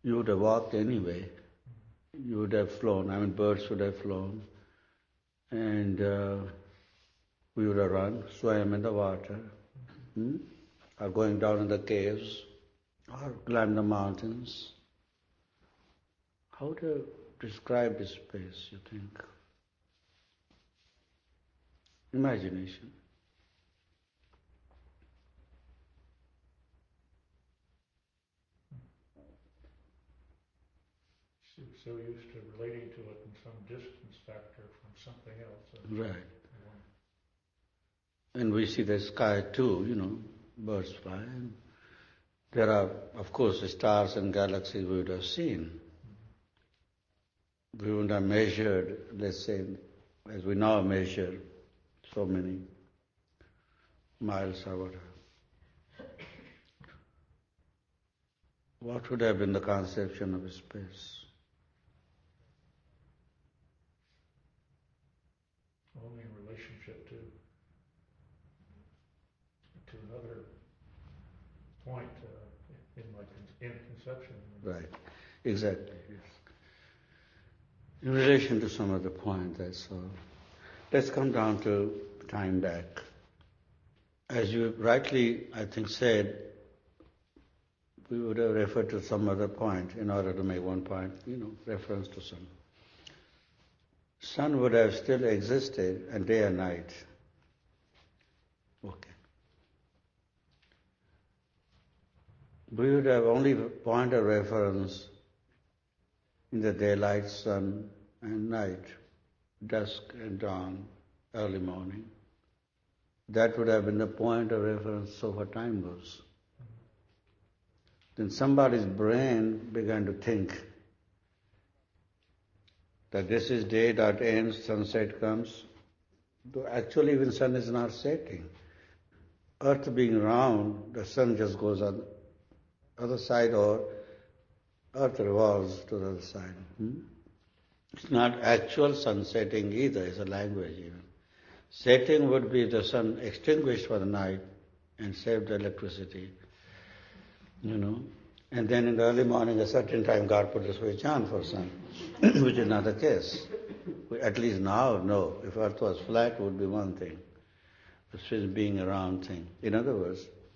You would have walked anyway. You would have flown. Birds would have flown. And we would have run, swam in the water, or going down in the caves, or climb the mountains. How to describe this space, you think? Imagination. So used to relating to it in some distance factor from something else. Right. And we see the sky too, birds fly. And there are, of course, stars and galaxies we would have seen. We would have measured, let's say, as we now measure so many miles or whatever. What would have been the conception of space? Only in relationship to another point in conception. Right, exactly. In relation to some other point, that's all. Let's come down to time back. As you rightly, I think, said, we would have referred to some other point in order to make one point, reference to some. Sun would have still existed and day and night. Okay. We would have only point of reference in the daylight, sun and night, dusk and dawn, early morning. That would have been the point of reference so far time goes. Then somebody's brain began to think that this is day that ends, sunset comes. Though actually when sun is not setting, earth being round, the sun just goes on the other side or earth revolves to the other side. It's not actual sun setting either, it's a language even. Setting would be the sun extinguished for the night and save the electricity, And then in the early morning, a certain time, God put the switch on for sun, which is not the case. We at least now know, if earth was flat, it would be one thing. The switch being a round thing. In other words,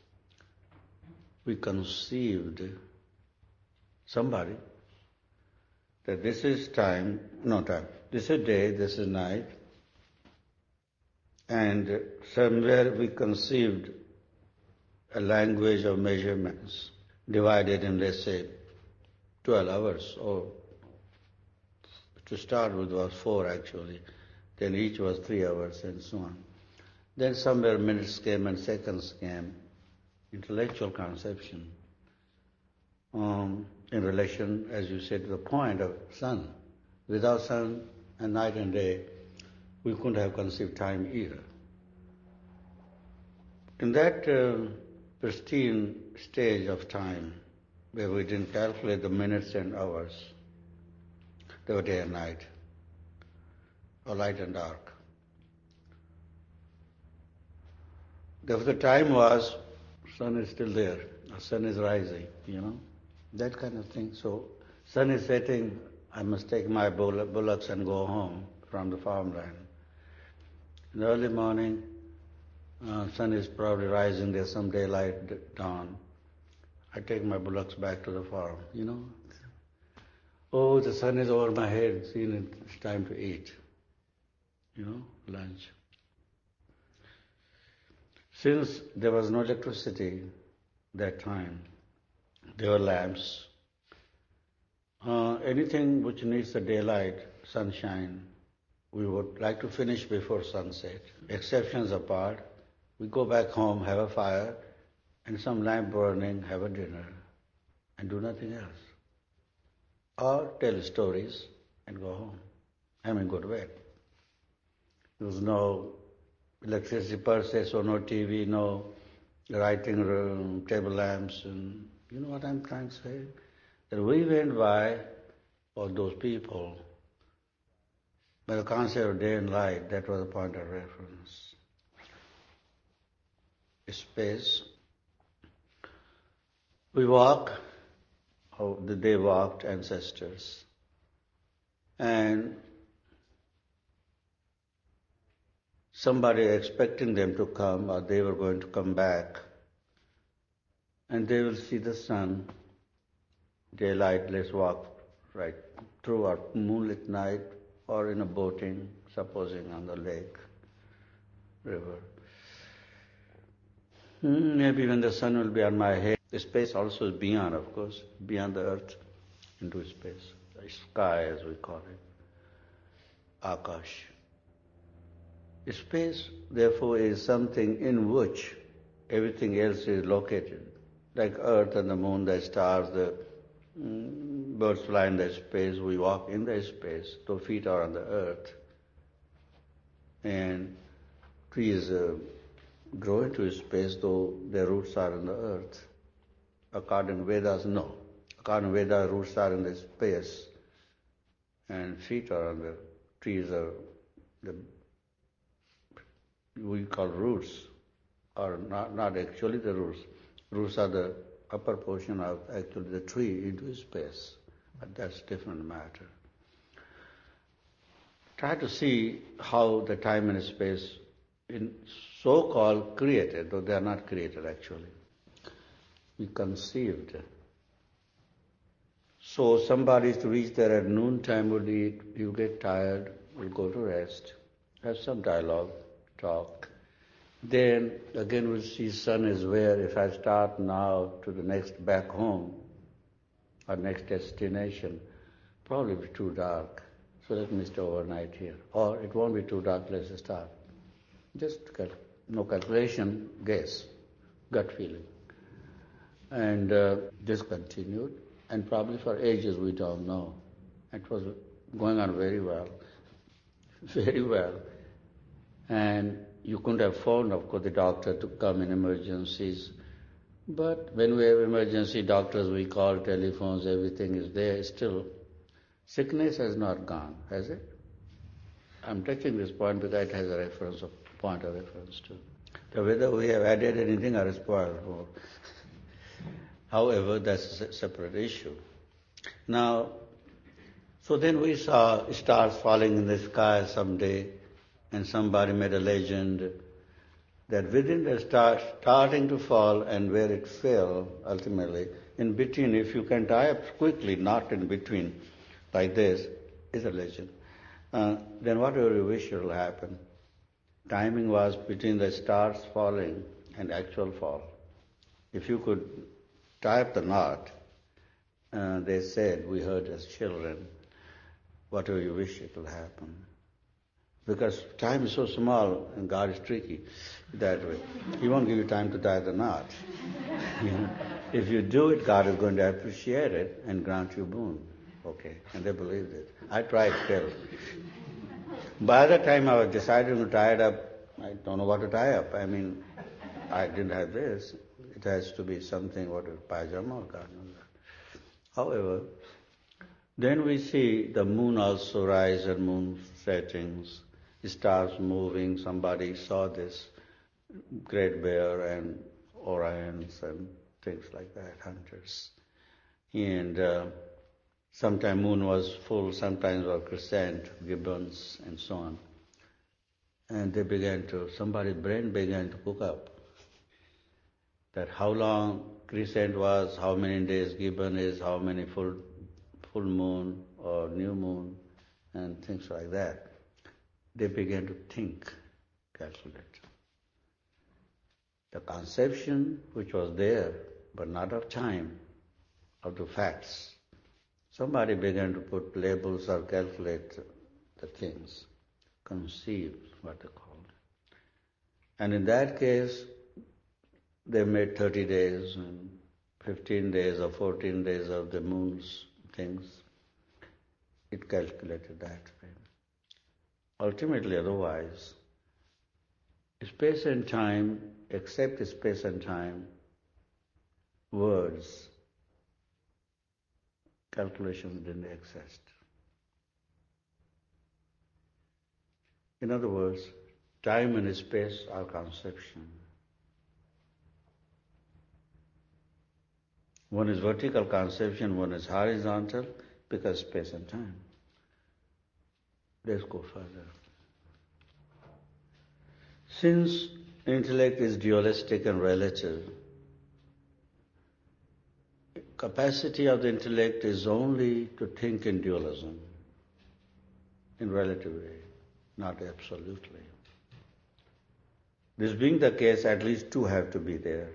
we conceived somebody that this is time, this is day, this is night, and somewhere we conceived a language of measurements divided in, let's say, 12 hours, or to start with was 4 actually, then each was 3 hours and so on. Then somewhere minutes came and seconds came, intellectual conception, in relation, as you said, to the point of sun. Without sun and night and day, we couldn't have conceived time either. In that pristine stage of time, where we didn't calculate the minutes and hours, there were day and night, or light and dark. Therefore the time was, sun is still there, or sun is rising, that kind of thing. So, sun is setting, I must take my bullocks and go home from the farmland. In the early morning, sun is probably rising, there's some daylight, dawn. I take my bullocks back to the farm, Oh, the sun is over my head, it's time to eat, lunch. Since there was no electricity that time, there were lamps. Anything which needs the daylight, sunshine, we would like to finish before sunset. Exceptions apart, we go back home, have a fire, and some lamp burning, have a dinner, and do nothing else. Or tell stories and go home. Go to bed. There was no electricity per se, so no TV, no writing room, table lamps, and you know what I'm trying to say? That we went by all those people, by the concept of day and light, that was the point of reference. Space. We walk how they walked, ancestors. And somebody expecting them to come, or they were going to come back, and they will see the sun, daylight, let's walk right through our moonlit night, or in a boating, supposing on the lake, river. Maybe when the sun will be on my head, the space also is beyond, of course, beyond the earth into space, the sky as we call it, Akash. Space, therefore, is something in which everything else is located, like earth and the moon, the stars, the birds fly in the space, we walk in the space, though feet are on the earth. And trees grow into space, though their roots are in the earth. According to Vedas, no. According to Vedas, roots are in the space, and feet are on the trees, are the we call roots, or not actually the roots. Roots are the upper portion of actually the tree into space, but that's different matter. Try to see how the time and space in so-called created, though they are not created actually, we conceived. So somebody to reach there at noontime would eat, you get tired, will go to rest, have some dialogue, talk. Then again we'll see sun is where, if I start now to the next back home, or next destination, probably be too dark. So let me stay overnight here. Or it won't be too dark, let's start. Just no calculation, guess, gut feeling. And this continued, and probably for ages we don't know. It was going on very well, very well. And you couldn't have phoned, of course, the doctor to come in emergencies. But when we have emergency doctors, we call telephones, everything is there. Still, sickness has not gone, has it? I'm touching this point because it has a reference, a point of reference to. So whether we have added anything or spoiled more. However, that's a separate issue. Now, so then we saw stars falling in the sky someday, and somebody made a legend that within the star starting to fall and where it fell ultimately, in between, if you can tie up quickly, not in between, like this, is a legend. Then whatever you wish will happen. Timing was between the stars falling and actual fall. If you could tie up the knot, they said, we heard as children, whatever you wish it will happen. Because time is so small and God is tricky that way. He won't give you time to tie the knot. If you do it, God is going to appreciate it and grant you boon. Okay, and they believed it. I tried still. By the time I was deciding to tie it up, I don't know what to tie up. I mean, I didn't have this. It has to be something, what is pajama or God knows that. However, then we see the moon also rise and moon settings, stars moving. Somebody saw this great bear and Orions and things like that, hunters. And sometimes moon was full, sometimes was crescent, gibbons and so on. And they somebody's brain began to cook up. That how long crescent was, how many days gibbon is, how many full moon or new moon, and things like that. They began to think, calculate. The conception which was there, but not of time, of the facts. Somebody began to put labels or calculate the things, conceive, what they call it. And in that case, they made 30 days and 15 days or 14 days of the moon's things. It calculated that way. Ultimately, otherwise, space and time, except space and time, words, calculations didn't exist. In other words, time and space are conception. One is vertical conception, one is horizontal, because space and time. Let's go further. Since intellect is dualistic and relative, capacity of the intellect is only to think in dualism, in relative way, not absolutely. This being the case, at least two have to be there.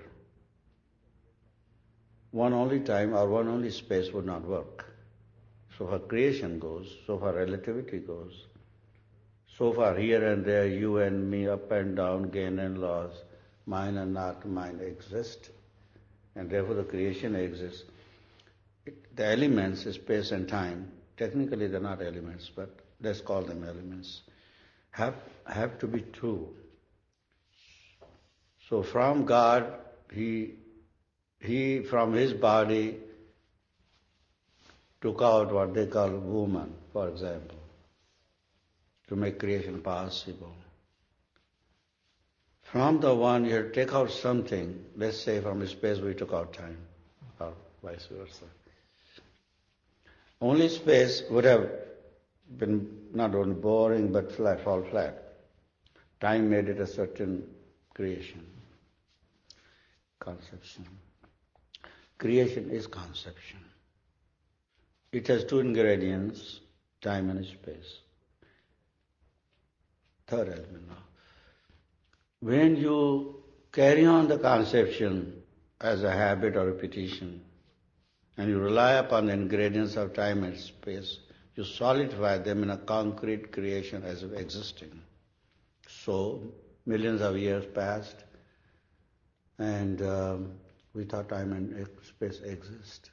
One only time or one only space would not work. So far creation goes, so far relativity goes. So far here and there, you and me, up and down, gain and loss, mine and not mine exist. And therefore the creation exists. The elements, space and time, technically they're not elements, but let's call them elements, have to be true. So from God, he from his body took out what they call woman, for example, to make creation possible. From the one you have to take out something, let's say from space we took out time, or vice versa. Only space would have been not only boring but fall flat. Time made it a certain creation, conception. Creation is conception. It has two ingredients, time and space. Third element now. When you carry on the conception as a habit or repetition, and you rely upon the ingredients of time and space, you solidify them in a concrete creation as of existing. So, millions of years passed, and we thought time and space exist.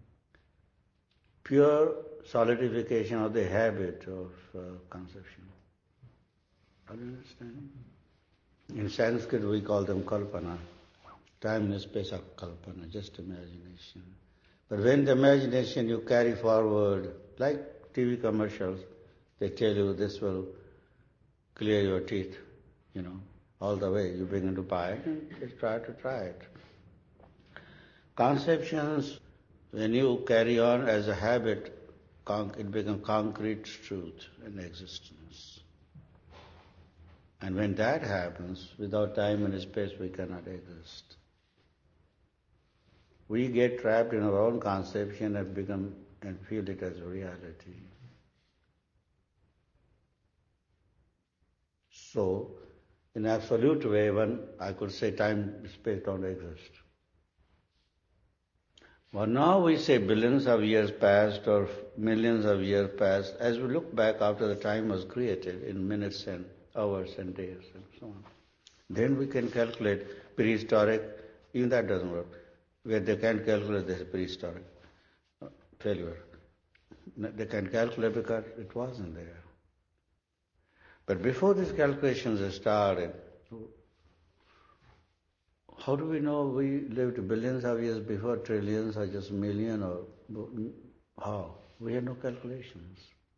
Pure solidification of the habit of conception. Are you understanding? In Sanskrit we call them kalpana. Time and space are kalpana, just imagination. But when the imagination you carry forward, like TV commercials, they tell you this will clear your teeth, all the way. You begin to buy it and just try it. Conceptions, when you carry on as a habit, it becomes concrete truth and existence. And when that happens, without time and space we cannot exist. We get trapped in our own conception and feel it as a reality. So, in absolute way, I could say time and space don't exist. But now we say billions of years passed or millions of years passed. As we look back after the time was created in minutes and hours and days and so on, then we can calculate prehistoric. Even that doesn't work. Where they can't calculate this prehistoric failure. They can calculate because it wasn't there. But before these calculations started, how do we know we lived billions of years before, trillions or just million, or how? We had no calculations.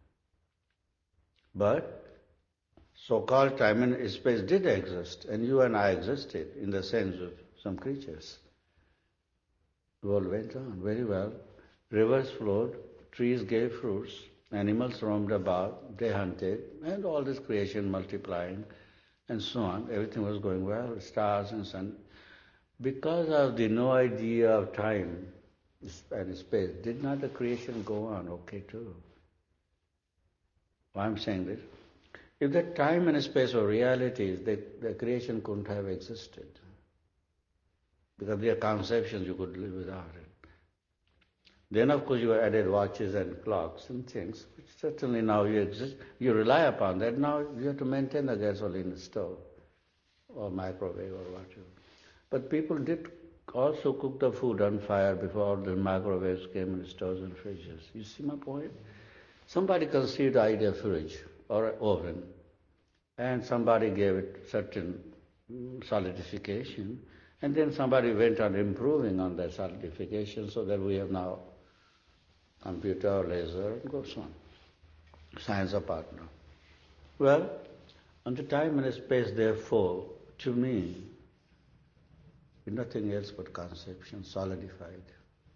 But so-called time and space did exist, and you and I existed in the sense of some creatures. The world went on very well. Rivers flowed, trees gave fruits, animals roamed about, they hunted, and all this creation multiplying, and so on. Everything was going well, stars and sun. Because of the no idea of time and space, did not the creation go on okay too? Why I'm saying this? If the time and space were realities, the creation couldn't have existed. Because they are conceptions, you could live without it. Then of course you added watches and clocks and things, which certainly now you exist. You rely upon that. Now you have to maintain the gasoline stove or microwave or whatever. But people did also cook the food on fire before all the microwaves came and stoves and fridges. You see my point? Somebody conceived the idea of fridge or oven, and somebody gave it certain solidification, and then somebody went on improving on that solidification so that we have now computer, laser, and goes on. Science apart now. Well, on the time and space, therefore, to me, is nothing else but conception, solidified.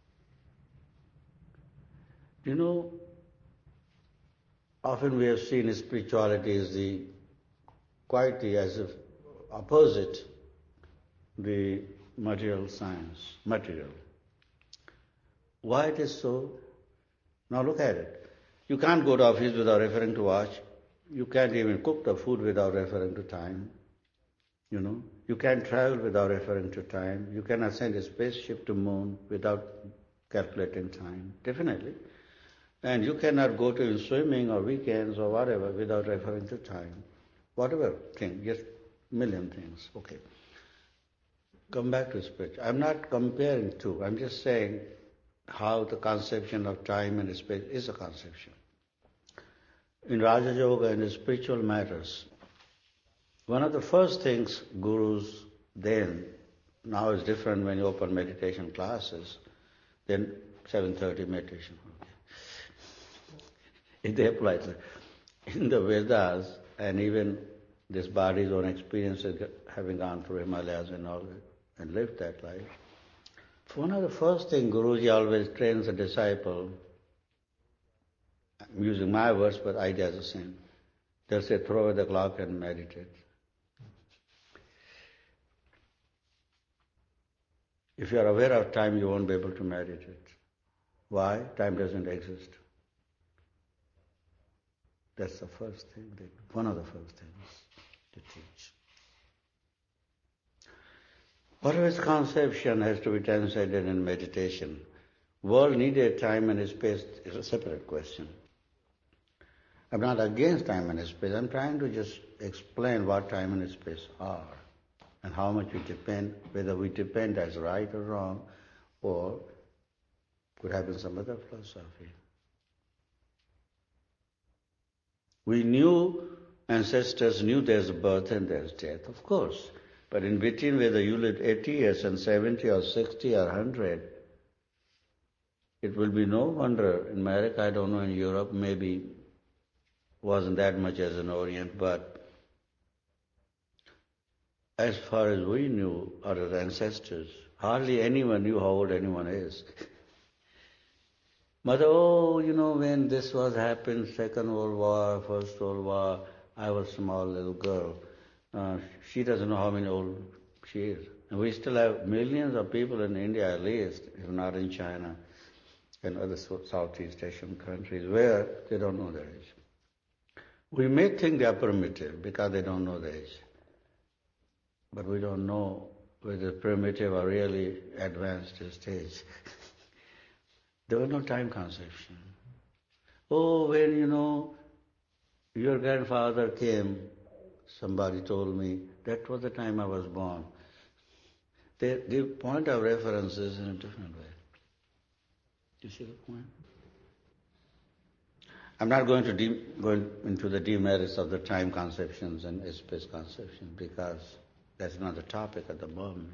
You know, often we have seen spirituality as the quite as if opposite the material science, material. Why it is so? Now look at it. You can't go to office without referring to watch. You can't even cook the food without referring to time. You know, you can't travel without referring to time. You cannot send a spaceship to moon without calculating time. Definitely. And you cannot go to swimming or weekends or whatever without referring to time. Whatever thing, just million things. Okay. Come back to spirit. I'm not comparing two. I'm just saying how the conception of time and space is a conception. In Raja Yoga and in spiritual matters, one of the first things gurus then, now it's different when you open meditation classes, then 7:30 meditation. If they apply it. In the Vedas, and even this body's own experiences, having gone through Himalayas and all that, and lived that life, one of the first things Guruji always trains a disciple, I'm using my words, but idea is the same. They'll say, throw away the clock and meditate. If you are aware of time, you won't be able to meditate. Why? Time doesn't exist. That's the first thing, one of the first things to teach. Whatever is conception has to be translated in meditation. World needed time and space is a separate question. I'm not against time and space. I'm trying to just explain what time and space are and how much we depend, whether we depend as right or wrong, or could have been some other philosophy. We knew, ancestors knew there's birth and there's death, of course. But in between, whether you lived 80 years and 70 or 60 or 100, it will be no wonder. In America, I don't know, in Europe, maybe wasn't that much as in Orient, but as far as we knew, our ancestors, hardly anyone knew how old anyone is. Mother, when this was happened, Second World War, First World War, I was a small little girl. She doesn't know how many old she is. And we still have millions of people in India at least, if not in China and other Southeast Asian countries, where they don't know their age. We may think they are primitive because they don't know their age. But we don't know whether primitive or really advanced stage. There was no time conception. When your grandfather came, somebody told me, that was the time I was born. The point of reference is in a different way. You see the point? I'm not going into the demerits of the time conceptions and space conceptions because that's not the topic at the moment.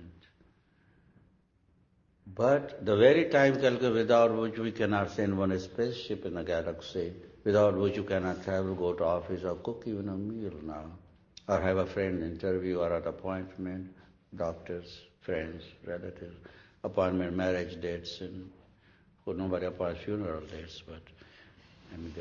But the very time calculation without which we cannot send one spaceship in a galaxy, without which you cannot travel, go to office, or cook even a meal now, or have a friend interview or an appointment, doctors, friends, relatives, appointment, marriage dates, and nobody appoints funeral dates, but they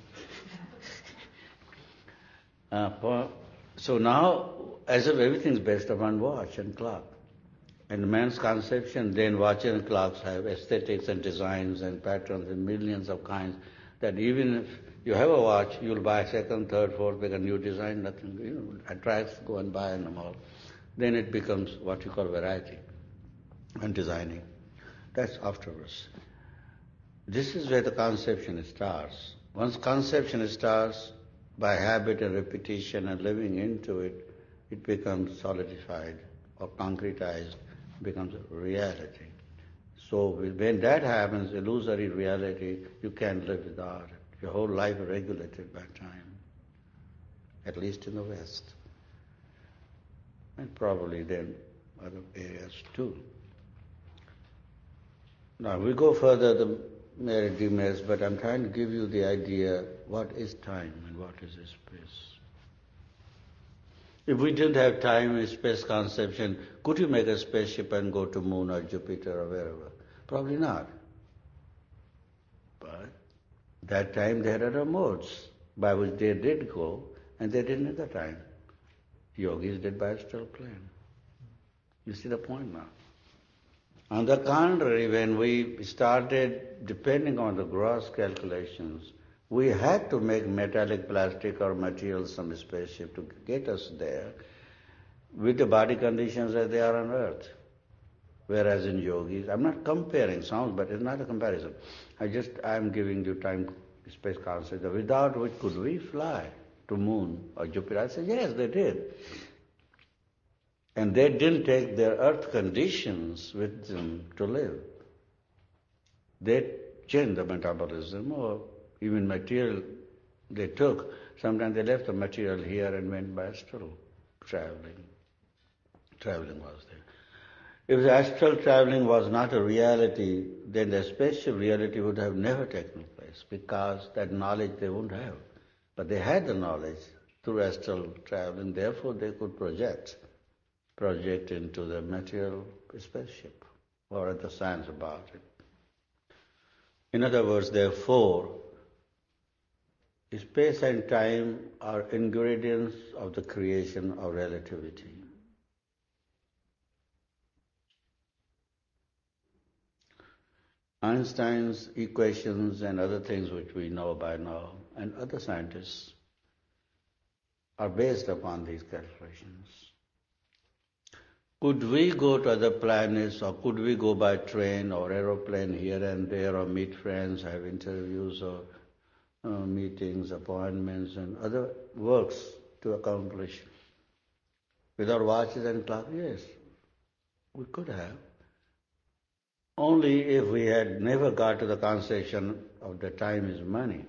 don't know. So now, as if everything is based upon watch and clock. And man's conception, then watches and clocks have aesthetics and designs and patterns and millions of kinds, that even if you have a watch, you'll buy second, third, fourth, make a new design, nothing, attracts, go and buy in the mall. Then it becomes what you call variety and designing. That's afterwards. This is where the conception starts. Once conception starts, by habit and repetition and living into it, it becomes solidified or concretized, becomes reality. So when that happens, illusory reality, you can't live without it. Your whole life is regulated by time, at least in the West. And probably then other areas too. Now we go further, the demerits, but I'm trying to give you the idea, what is time and what is space? If we didn't have time and space conception, could you make a spaceship and go to moon or Jupiter or wherever? Probably not. But That time they had other modes by which they did go, and they didn't at the time. Yogis did by astral plane. You see the point now? On the contrary, when we started depending on the gross calculations, we had to make metallic, plastic or material some spaceship to get us there with the body conditions as they are on earth. Whereas in yogis, I'm not comparing sounds, but it's not a comparison. I'm giving you time, space concept. Without which could we fly to moon or Jupiter? I said, yes, they did. And they didn't take their earth conditions with them to live. They changed the metabolism or even material they took. Sometimes they left the material here and went by astral traveling. Traveling was there. If the astral traveling was not a reality, then the spatial reality would have never taken place because that knowledge they wouldn't have. But they had the knowledge through astral traveling, therefore they could project into the material spaceship or the science about it. In other words, therefore, space and time are ingredients of the creation of relativity. Einstein's equations and other things which we know by now, and other scientists, are based upon these calculations. Could we go to other planets, or could we go by train or aeroplane here and there, or meet friends, have interviews or meetings, appointments, and other works to accomplish without watches and clocks? Yes, we could have. Only if we had never got to the conception of the time is money.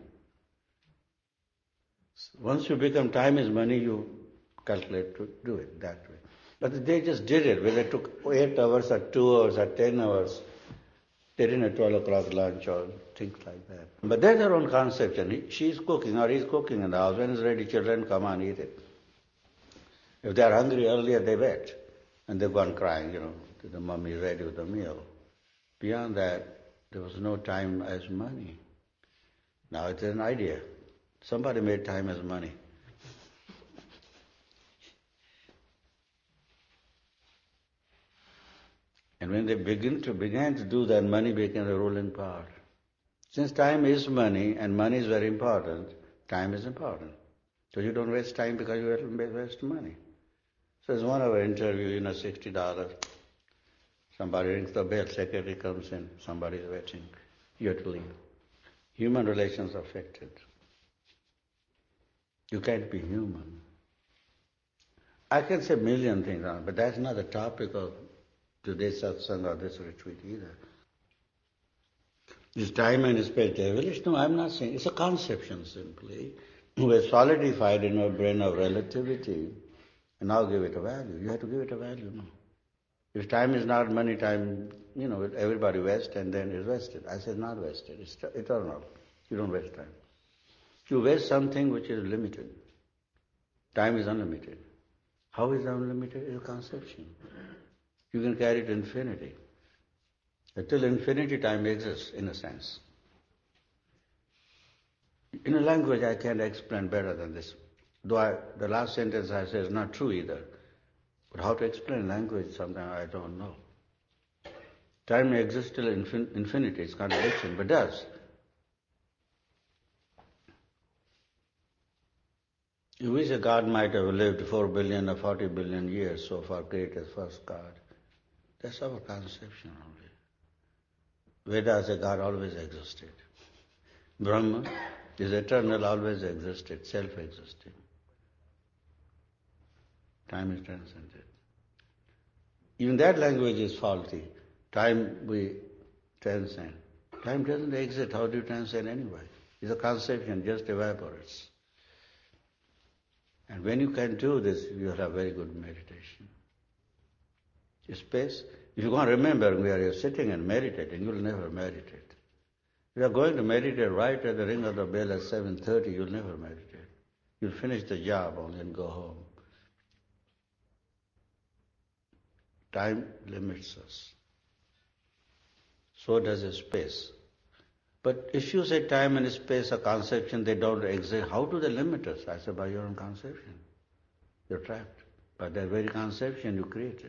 Once you become time is money, you calculate to do it that way. But they just did it, whether it took 8 hours or 2 hours or 10 hours. They didn't have 12 o'clock lunch or things like that. But that's their own conception. She's cooking or he's cooking in the house. When it's ready, children come on, eat it. If they are hungry earlier, they wait. And they go on crying, the mummy is ready with the meal. Beyond that, there was no time as money. Now it's an idea. Somebody made time as money. And when they began to do that, money became the ruling power. Since time is money, and money is very important, time is important. So you don't waste time because you waste money. So it's 1 hour interview, $60. Somebody rings the bell, secretary comes in, somebody is waiting. You have to leave. Human relations are affected. You can't be human. I can say a million things on it, but that's not the topic of today's satsang or this retreat either. Is time and space devilish? No, I'm not saying. It's a conception simply. We're solidified in our brain of relativity, and now give it a value. You have to give it a value, no. If time is not money, time, everybody wastes and then it's wasted. I said not wasted, it's eternal. You don't waste time. You waste something which is limited. Time is unlimited. How is unlimited? It's a conception. You can carry it to infinity. Till infinity, time exists, in a sense. In a language I can't explain better than this. Though the last sentence I say is not true either. But how to explain language, sometimes I don't know. Time exists till infinity, it's contradiction, but does. You wish a God might have lived 4 billion or 40 billion years so far, created first God. That's our conception only. Vedas say God always existed. Brahma is eternal, always existed, self-existing. Time is transcended. Even that language is faulty. Time we transcend. Time doesn't exist. How do you transcend anyway? It's a conception, just evaporates. And when you can do this, you'll have very good meditation. Space, if you can't remember where you're sitting and meditating, you'll never meditate. If you're going to meditate right at the ring of the bell at 7:30, you'll never meditate. You'll finish the job only and go home. Time limits us. So does space. But if you say time and space are conception, they don't exist, how do they limit us? I said, by your own conception. You're trapped. By that very conception you created.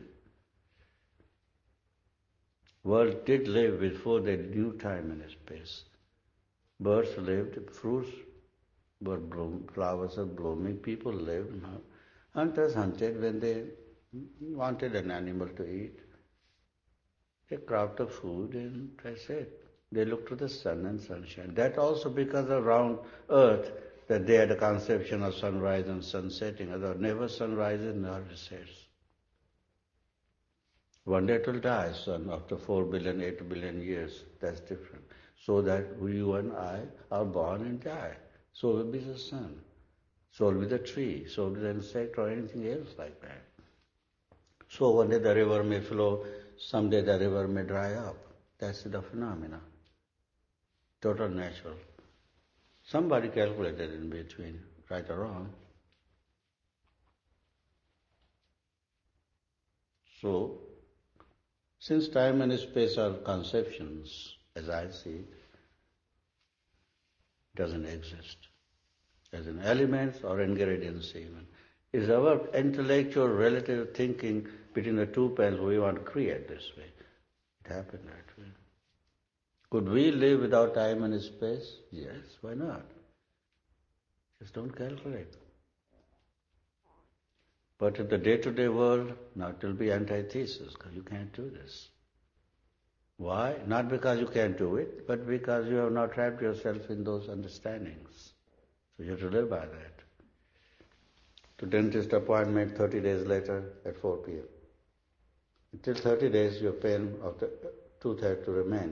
World did live before they knew time and space. Birds lived, fruits were bloom, flowers were blooming, people lived. Hunters hunted when they wanted an animal to eat. They craft of food and that's it. They look to the sun and sunshine. That also because around earth that they had a conception of sunrise and sun setting. Otherwise never sun rises nor sets. One day it will die, sun, after 4 billion, 8 billion years. That's different. So that you and I are born and die. So will be the sun. So will be the tree. So will be the insect or anything else like that. So one day the river may flow, someday the river may dry up. That's the phenomena. Total natural. Somebody calculated in between, right or wrong. So, since time and space are conceptions, as I see it, doesn't exist. As an elements or ingredients even. Is our intellectual relative thinking between the two pens we want to create this way. It happened that way. Could we live without time and space? Yes, why not? Just don't calculate. But in the day-to-day world, now it will be antithesis, because you can't do this. Why? Not because you can't do it, but because you have not trapped yourself in those understandings. So you have to live by that. To dentist appointment 30 days later at 4 p.m. Until 30 days your pain of the tooth had to remain.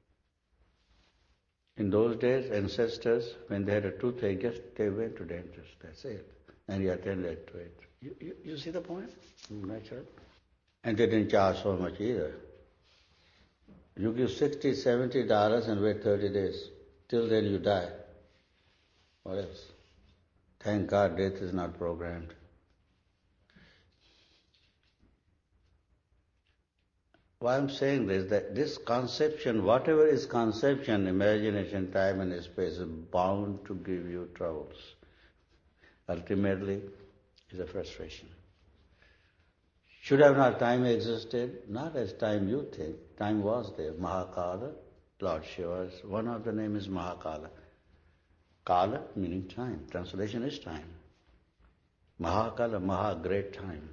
In those days, ancestors, when they had a toothache, just they went to dentist, that's it. And he attended to it. You see the point? Natural. And they didn't charge so much either. You give $60, $70 and wait 30 days. Till then you die. What else? Thank God death is not programmed. Why I'm saying this, that this conception, whatever is conception, imagination, time and space, is bound to give you troubles. Ultimately, it's a frustration. Should have not time existed? Not as time you think. Time was there. Mahakala, Lord Shiva, one of the name is Mahakala. Kala meaning time. Translation is time. Mahakala, Maha, great time.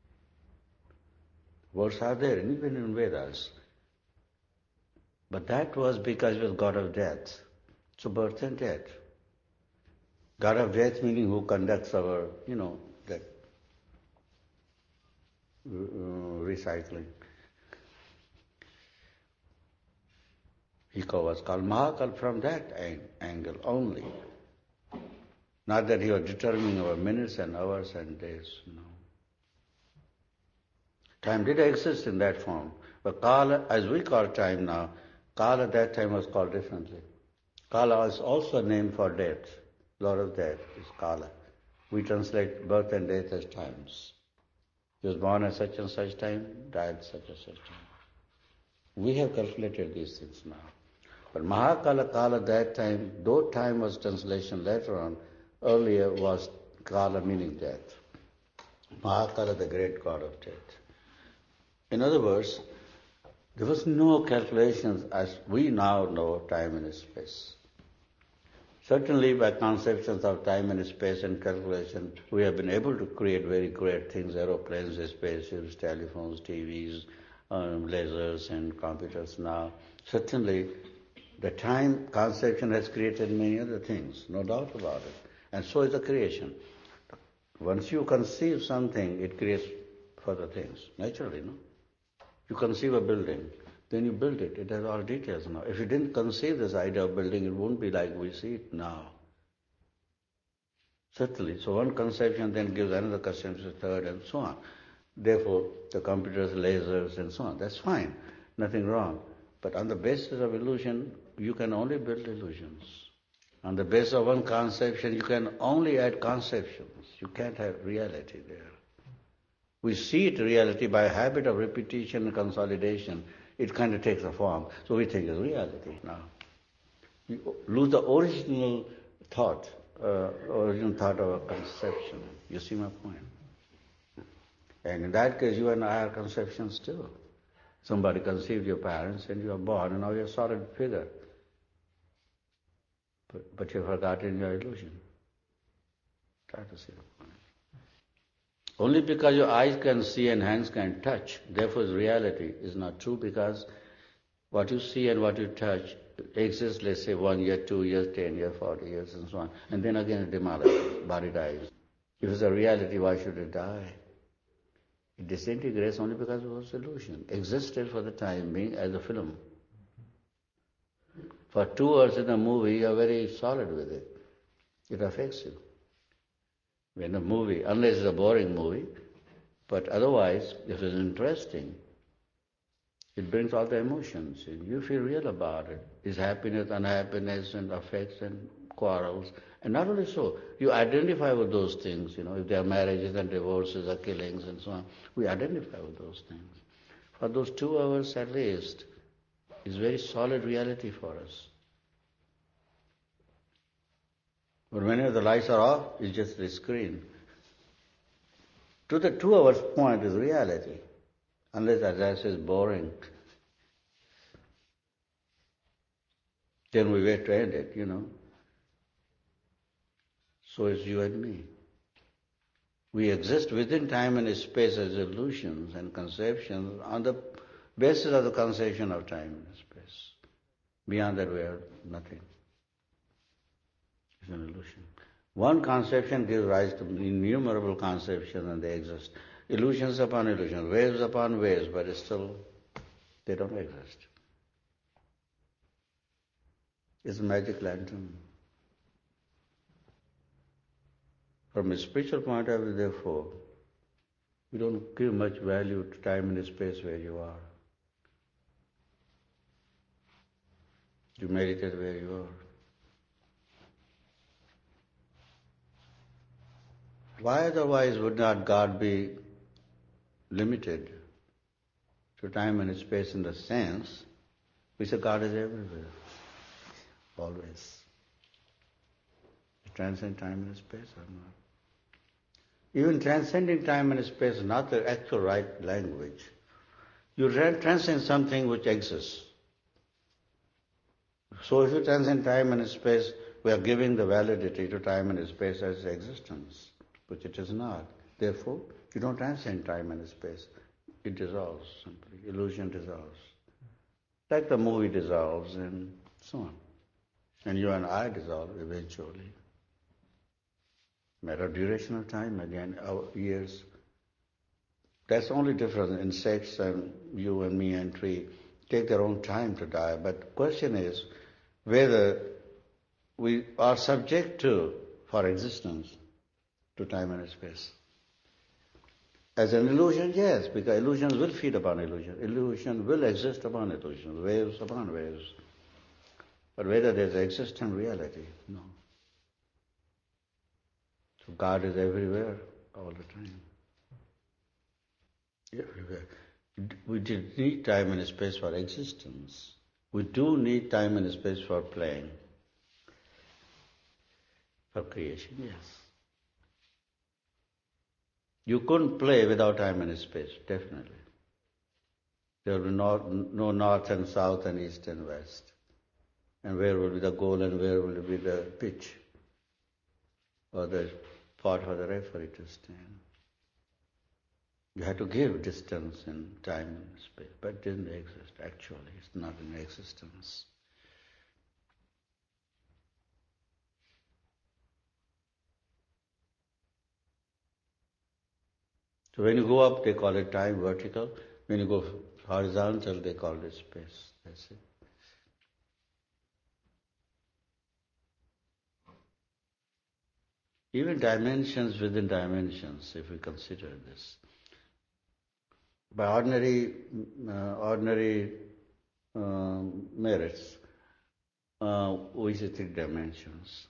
Words are there, even in Vedas. But that was because he was God of death. So birth and death. God of death meaning who conducts our, that recycling. He was called Mahakal from that angle only. Not that he was determining our minutes and hours and days, Time did exist in that form. But Kala, as we call time now, Kala at that time was called differently. Kala is also a name for death. Lord of death is Kala. We translate birth and death as times. He was born at such and such time, died at such and such time. We have calculated these things now. But Mahakala Kala that time, though time was translation later on, earlier was Kala meaning death. Mahakala, the great god of death. In other words, there was no calculations as we now know time and space. Certainly by conceptions of time and space and calculation, we have been able to create very great things, aeroplanes, spaceships, telephones, TVs, lasers and computers now. Certainly the time conception has created many other things, no doubt about it. And so is the creation. Once you conceive something, it creates further things, naturally, You conceive a building, then you build it. It has all details now. If you didn't conceive this idea of building, it won't be like we see it now. Certainly. So one conception then gives another conception, a third, and so on. Therefore, the computers, lasers, and so on. That's fine. Nothing wrong. But on the basis of illusion, you can only build illusions. On the basis of one conception, you can only add conceptions. You can't have reality there. We see it reality by habit of repetition and consolidation. It kind of takes a form. So we think it's reality now. You lose the original thought of a conception. You see my point? And in that case, you and I are conceptions too. Somebody conceived your parents and you are born and now you're a solid figure. But you've forgotten your illusion. Try to see the point. Only because your eyes can see and hands can touch, therefore reality is not true, because what you see and what you touch exists, let's say 1 year, 2 years, 10 years, 40 years and so on. And then again it demolishes, body dies. If it's a reality, why should it die? It disintegrates only because it was illusion. Existed for the time being as a film. For 2 hours in a movie, you are very solid with it. It affects you. When a movie, unless it's a boring movie, but otherwise, if it's interesting, it brings all the emotions. You feel real about it. It's happiness, unhappiness, and affects and quarrels. And not only so, you identify with those things, if there are marriages and divorces or killings and so on. We identify with those things. For those 2 hours at least, it's very solid reality for us. But whenever the lights are off, it's just the screen. To the 2 hours point is reality. Unless that is boring. Then we wait to end it, So is you and me. We exist within time and space as illusions and conceptions on the basis of the conception of time and space. Beyond that we are nothing. It's an illusion. One conception gives rise to innumerable conceptions and they exist. Illusions upon illusions, waves upon waves, but still they don't exist. It's a magic lantern. From a spiritual point of view, therefore, you don't give much value to time and space where you are. You meditate where you are. Why otherwise would not God be limited to time and space in the sense we say God is everywhere, always. You transcend time and space or not? Even transcending time and space is not the actual right language. You transcend something which exists. So if you transcend time and space, we are giving the validity to time and space as existence, which it is not. Therefore, you don't transcend time and space. It dissolves simply. Illusion dissolves. Like the movie dissolves and so on. And you and I dissolve eventually. Matter of duration of time, again, our years. That's the only difference. Insects and you and me and tree take their own time to die. But the question is whether we are subject to, for existence, to time and space. As an illusion, yes, because illusions will feed upon illusion. Illusion will exist upon illusion, waves upon waves. But whether there's existent reality, no. So God is everywhere, all the time. Everywhere. We did need time and space for existence. We do need time and space for playing. For creation, yes. You couldn't play without time and space, definitely. There will be no north and south and east and west. And where will be the goal and where will be the pitch? Or the spot for the referee to stand. You had to give distance and time and space, but it didn't exist actually. It's not in existence. So when you go up, they call it time, vertical. When you go horizontal, they call it space. That's it. Even dimensions within dimensions, if we consider this. By ordinary merits, we see 3 dimensions.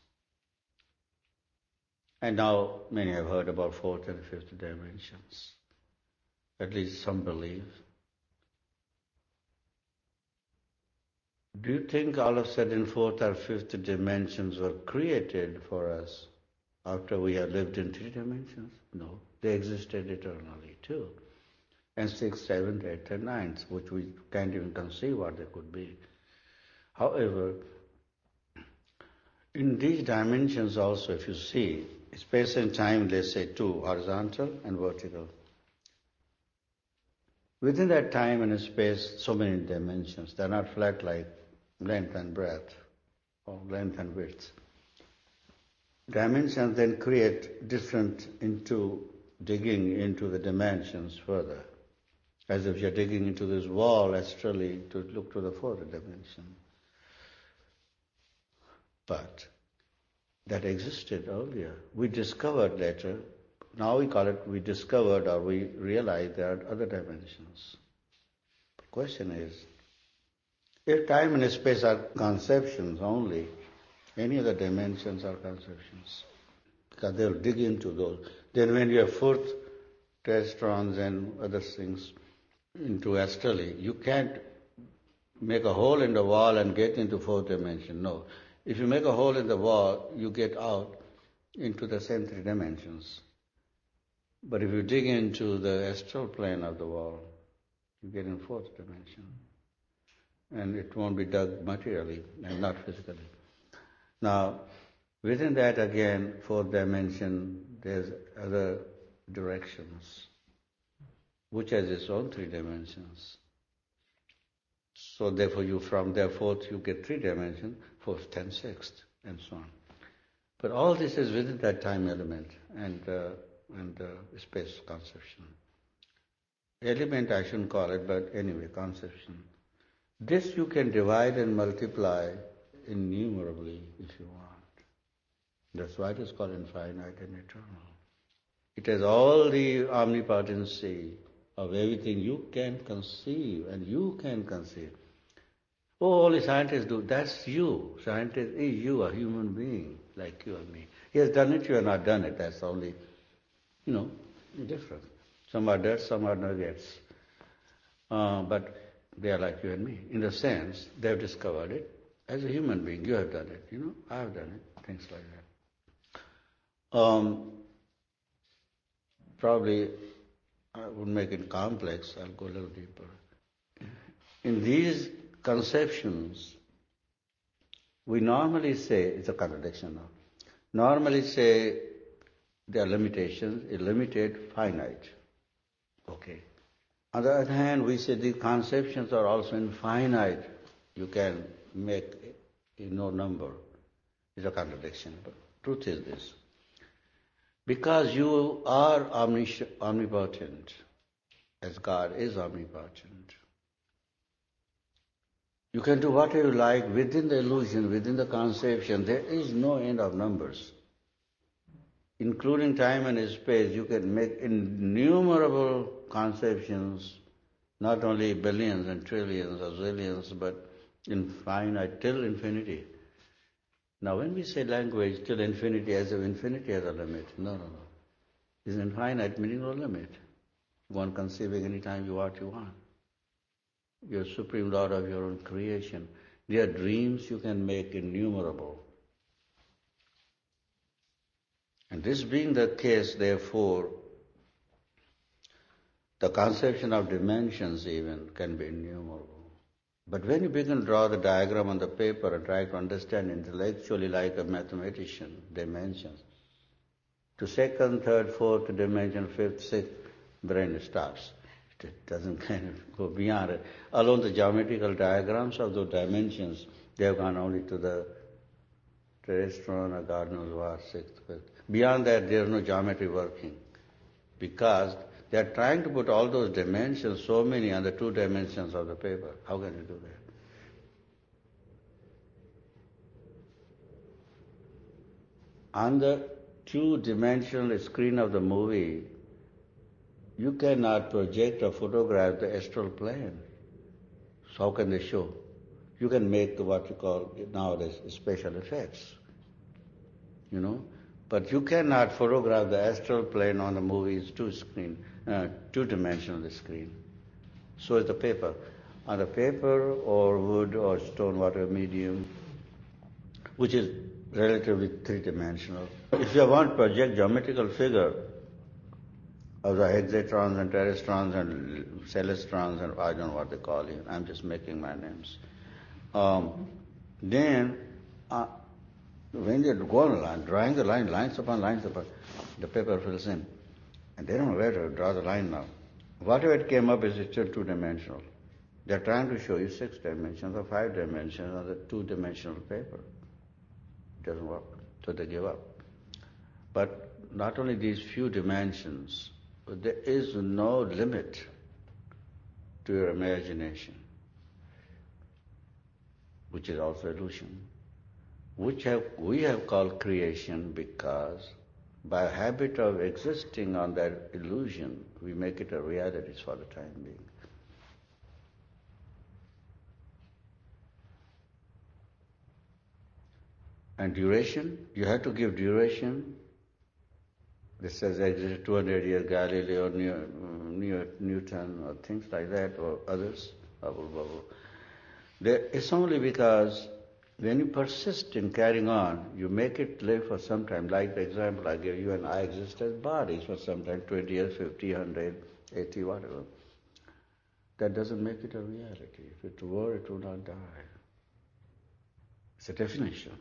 And now many have heard about 4th and 5th dimensions. At least some believe. Do you think all of a sudden fourth or fifth dimensions were created for us after we have lived in three dimensions? No, they existed eternally too. And sixth, seventh, eighth, and ninth, which we can't even conceive what they could be. However, in these dimensions also, if you see, space and time, they say two, horizontal and vertical. Within that time and space, so many dimensions. They're not flat like length and breadth or length and width. Dimensions then create different into digging into the dimensions further. As if you're digging into this wall astrally to look to the fourth dimension. But that existed earlier. We discovered later. Now we call it we discovered or we realized there are other dimensions. The question is, if time and space are conceptions only, any other dimensions are conceptions. Because they'll dig into those. Then when you have fourth testrons and other things into astrally, you can't make a hole in the wall and get into fourth dimension. No. If you make a hole in the wall, you get out into the same three dimensions. But if you dig into the astral plane of the wall, you get in fourth dimension. And it won't be dug materially and not physically. Now, within that again, fourth dimension, there's other directions, which has its own three dimensions. So therefore you from there fourth you get three dimensions, fourth, 10th, sixth, and so on. But all this is within that time element and space conception. Element I shouldn't call it, but anyway, conception. This you can divide and multiply innumerably if you want. That's why it is called infinite and eternal. It has all the omnipotency of everything you can conceive and you can conceive. Oh, only scientists do. That's you. Scientist is you, a human being, like you and me. He has done it, you have not done it. That's only, different. Some are dirt, some are nuggets. But they are like you and me. In the sense, they have discovered it. As a human being, you have done it. I have done it. Things like that. Probably I would make it complex. I'll go a little deeper. In these conceptions, we normally say, it's a contradiction now, normally say there are limitations, limited, finite. Okay. On the other hand, we say the conceptions are also infinite. You can make no number. It's a contradiction. But truth is this. Because you are omnipotent, as God is omnipotent, you can do whatever you like within the illusion, within the conception. There is no end of numbers. Including time and space, you can make innumerable conceptions, not only billions and trillions or zillions, but infinite, till infinity. Now when we say language till infinity, as if infinity has a limit, no. It's infinite, meaning no limit. One conceiving any time you want. You're supreme Lord of your own creation. There are dreams you can make innumerable. And this being the case, therefore, the conception of dimensions even can be innumerable. But when you begin to draw the diagram on the paper and try to understand intellectually like a mathematician, dimensions, to second, third, fourth dimension, fifth, sixth, brain stops. It doesn't kind of go beyond it. Alone the geometrical diagrams of those dimensions, they have gone only to the terrestrial or God knows what, sixth, fifth. Beyond that, there is no geometry working. Because they are trying to put all those dimensions, so many, on the two dimensions of the paper. How can you do that? On the two-dimensional screen of the movie, you cannot project or photograph the astral plane. So how can they show? You can make what you call nowadays special effects, But you cannot photograph the astral plane on the movie's two-dimensional screen. So is the paper. on the paper or wood or stone, whatever medium, which is relatively three-dimensional. If you want to project geometrical figure of the hexatrons and terastrons and celestrons and I don't know what they call it, I'm just making my names. Then when you go on a line, drawing the line, lines upon, the paper fills in. And they don't know where to draw the line now. Whatever it came up is still two-dimensional. They're trying to show you 6 dimensions or 5 dimensions on the two-dimensional paper. It doesn't work, so they give up. But not only these few dimensions, but there is no limit to your imagination, which is also illusion, which we have called creation because by habit of existing on that illusion, we make it a reality for the time being. And duration, you have to give duration. This says existed 200 years, Galileo, Newton, or things like that, or others. It's only because when you persist in carrying on, you make it live for some time. Like the example I gave you and I exist as bodies for some time, 20 years, 50, 100, 80, whatever. That doesn't make it a reality. If it were, it would not die. It's a definition.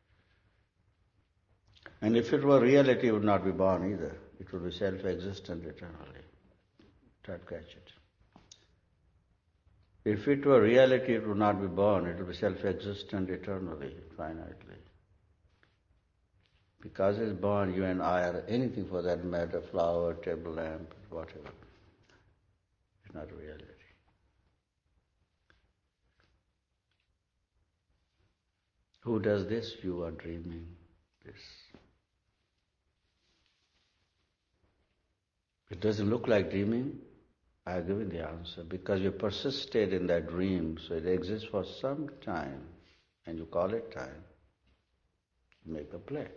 And if it were reality, it would not be born either. It would be self-existent eternally. Try to catch it. If it were reality, it would not be born. It would be self-existent eternally, finitely. Because it's born, you and I are anything for that matter, flower, table lamp, whatever. It's not reality. Who does this? You are dreaming this. It doesn't look like dreaming. I have given the answer. Because you persisted in that dream, so it exists for some time, and you call it time. Make a play.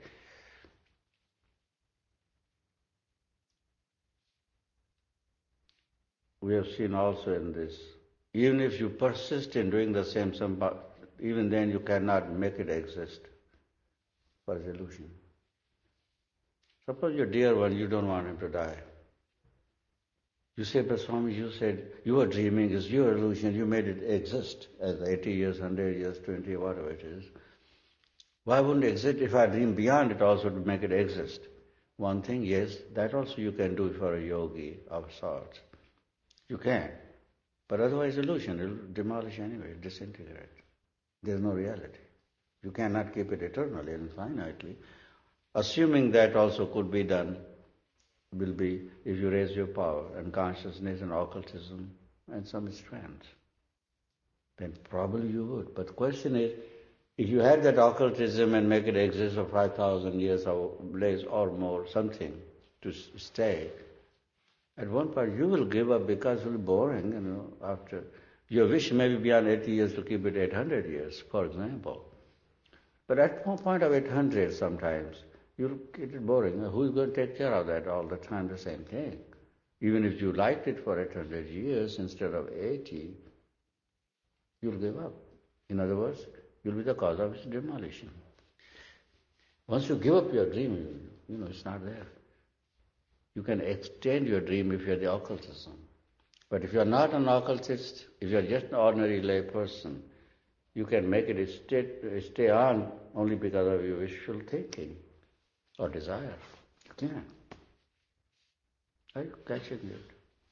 We have seen also in this, even if you persist in doing the same, even then you cannot make it exist for its illusion. Suppose your dear one, you don't want him to die. You say, but Swami, you said you were dreaming, it's your illusion, you made it exist as 80 years, 100 years, 20, whatever it is. Why wouldn't it exist if I dream beyond it also to make it exist? One thing, yes, that also you can do for a yogi of sorts. You can. But otherwise illusion, it will demolish anyway, disintegrate. There is no reality. You cannot keep it eternally and finitely. Assuming that also could be done, will be if you raise your power and consciousness and occultism and some strength. Then probably you would. But the question is, if you had that occultism and make it exist for 5,000 years or less or more, something to stay, at one point you will give up because it will be boring, after. Your wish may be beyond 80 years to keep it 800 years, for example. But at one point of 800 sometimes, you'll get it boring. Who's going to take care of that all the time, the same thing? Even if you liked it for 800 years instead of 80, you'll give up. In other words, you'll be the cause of its demolition. Once you give up your dream, it's not there. You can extend your dream if you're the occultism. But if you're not an occultist, if you're just an ordinary lay person, you can make it stay on only because of your wishful thinking or desire. You can. Are you catching it?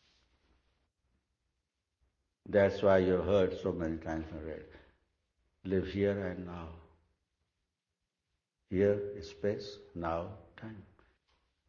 That's why you've heard so many times and read, live here and now. Here is space, now time.